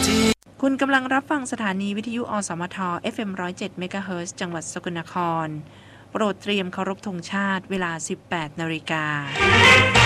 คุณกำลังรับฟังสถานีวิทยุอสมท FM 107 เมกะเฮิรตซ์จังหวัดสกลนครโปรดเตรียมเคารพธงชาติเวลา 18 นาฬิกา